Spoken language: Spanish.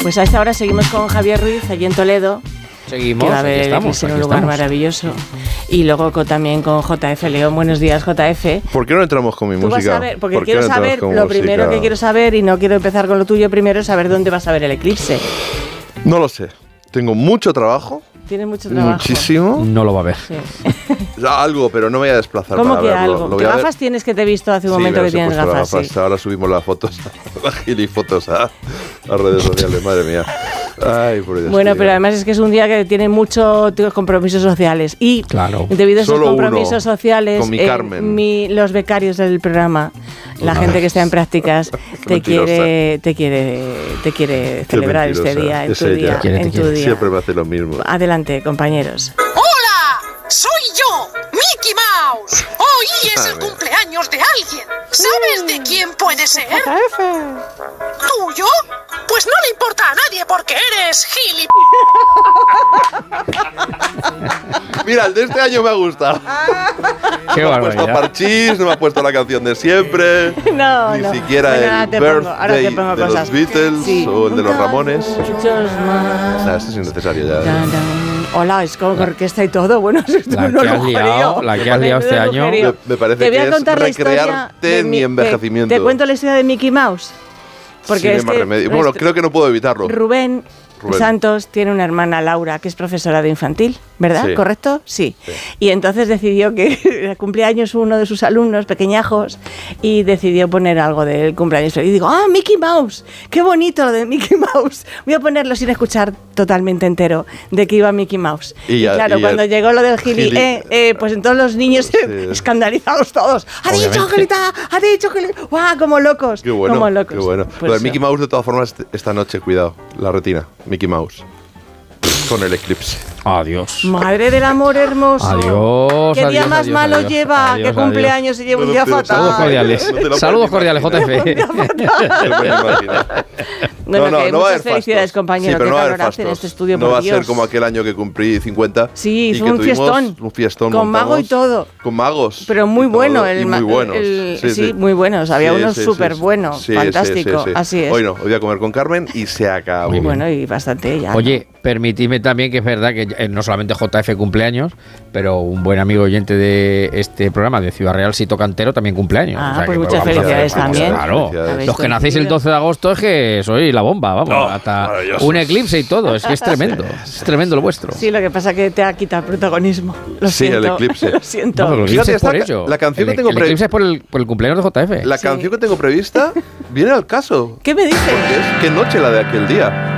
Pues a esta hora seguimos con Javier Ruiz, allí en Toledo. Seguimos, que va a ver estamos, en un lugar maravilloso. Y luego también con JF León. Buenos días, JF. ¿Por qué no entramos con mi música? Vas a ver, porque quiero saber, lo primero que quiero saber, y no quiero empezar con lo tuyo primero, es saber dónde vas a ver el eclipse. No lo sé. Tengo mucho trabajo. Tienes mucho trabajo. Muchísimo. No lo va a ver. Sí. Algo, pero no me voy a desplazar ¿Cómo para que verlo. algo? ¿Qué gafas tienes que te he visto hace un momento que tienes gafas? Sí. Ahora subimos las fotos, las gilifotos a redes sociales, madre mía. Ay, por Dios. Bueno, pero además es que es un día que tiene muchos compromisos sociales. Y debido a esos compromisos sociales, con mi Carmen. Los becarios del programa, la gente que está en prácticas, te quiere celebrar este día, en tu día. Siempre me hace lo mismo. Adelante, compañeros. ¡Hola! ¡Soy yo, Mickey Mouse! Hoy es el cumpleaños de alguien. ¿Sabes de quién puede ser? ¿Tuyo? Pues no le importa a nadie porque eres gilip... Mira, el de este año me ha gustado. Qué no me ha puesto Parchís, no me ha puesto la canción de siempre. No, ni siquiera el Birthday de los Beatles o el de los Ramones. Nada, esto es innecesario ya. Hola, es con orquesta y todo. Bueno, la que has liado este año. Me parece que es recrearte en mi envejecimiento. ¿Te cuento la historia de Mickey Mouse? Porque es que bueno, creo que no puedo evitarlo. Rubén Santos tiene una hermana, Laura, que es profesora de infantil, ¿verdad? Sí. ¿Correcto? Sí. Y entonces decidió que cumpleaños uno de sus alumnos, pequeñajos, y decidió poner algo del cumpleaños. Y digo, Mickey Mouse, qué bonito lo de Mickey Mouse. Voy a ponerlo sin escuchar totalmente entero de que iba Mickey Mouse. Y claro, cuando llegó lo del gili, pues entonces los niños escandalizados todos. Ha dicho Angelita, ¡guau! Como locos. Qué bueno, como locos. Qué bueno. Pues el Mickey Mouse, de todas formas, esta noche, cuidado, la retina. Mickey Mouse. Con el eclipse. Adiós. Madre del amor hermoso. Adiós. ¿Qué día más malo lleva? ¿Qué cumpleaños se lleva un día fatal? Saludos cordiales. Saludos cordiales, JF. Bueno, no muchas felicidades, compañero. Sí, pero no va a haber fastos. En este estudio, no va a ser como aquel año que cumplí 50. Sí, y fue un fiestón. Un fiestón. Con mago y todo. Con magos. Pero muy bueno. Muy buenos. Sí, muy buenos. Había uno súper bueno. Fantástico. Así es. Hoy no, hoy voy a comer con Carmen y se acabó. Muy bueno y bastante ya. Oye, permitidme también que es verdad que no solamente JF cumpleaños, pero un buen amigo oyente de este programa de Ciudad Real, Sito Cantero, también cumpleaños. O sea, pues muchas felicidades también. Claro, los que nacéis el 12 de agosto es que sois la bomba, vamos, hasta un eclipse y todo, es que es tremendo, es tremendo lo vuestro. Sí, lo que pasa es que te ha quitado el protagonismo. Lo siento, el eclipse. Lo siento. No, el eclipse es por ello. La canción que tengo el eclipse es por el cumpleaños de JF. La canción que tengo prevista viene al caso. ¿Qué me dices? Porque es qué noche la de aquel día.